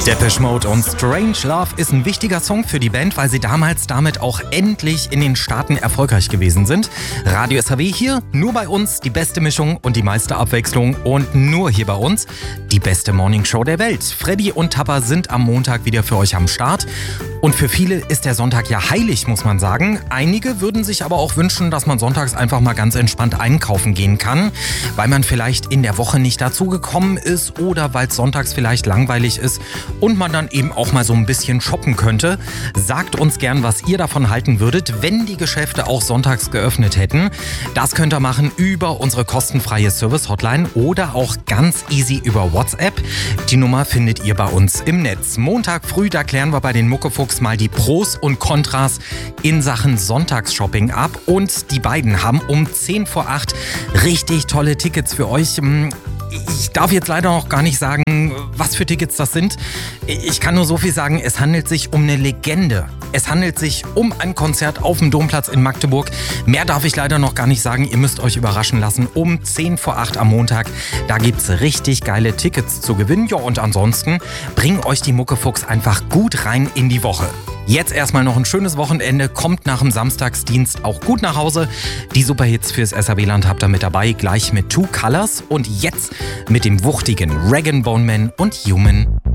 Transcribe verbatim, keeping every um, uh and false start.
Depeche Mode und Strange Love ist ein wichtiger Song für die Band, weil sie damals damit auch endlich in den Staaten erfolgreich gewesen sind. Radio S H W hier, nur bei uns die beste Mischung und die meiste Abwechslung und nur hier bei uns die beste Morningshow der Welt. Freddy und Tapper sind am Montag wieder für euch am Start. Und für viele ist der Sonntag ja heilig, muss man sagen. Einige würden sich aber auch wünschen, dass man sonntags einfach mal ganz entspannt einkaufen gehen kann, weil man vielleicht in der Woche nicht dazu gekommen ist oder weil es sonntags vielleicht langweilig ist und man dann eben auch mal so ein bisschen shoppen könnte. Sagt uns gern, was ihr davon halten würdet, wenn die Geschäfte auch sonntags geöffnet hätten. Das könnt ihr machen über unsere kostenfreie Service-Hotline oder auch ganz easy über WhatsApp. Die Nummer findet ihr bei uns im Netz. Montag früh, da klären wir bei den Muckefuchs mal die Pros und Kontras in Sachen Sonntagsshopping ab. Und die beiden haben um zehn vor acht richtig tolle Tickets für euch. Ich darf jetzt leider noch gar nicht sagen, was für Tickets das sind. Ich kann nur so viel sagen, es handelt sich um eine Legende. Es handelt sich um ein Konzert auf dem Domplatz in Magdeburg. Mehr darf ich leider noch gar nicht sagen. Ihr müsst euch überraschen lassen. Um zehn vor acht am Montag, da gibt's richtig geile Tickets zu gewinnen. Ja, und ansonsten bringen euch die Muckefuchs einfach gut rein in die Woche. Jetzt erstmal noch ein schönes Wochenende. Kommt nach dem Samstagsdienst auch gut nach Hause. Die Superhits fürs S H W-Land habt ihr mit dabei. Gleich mit Two Colors und jetzt mit dem wuchtigen Rag and Bone Man und Human.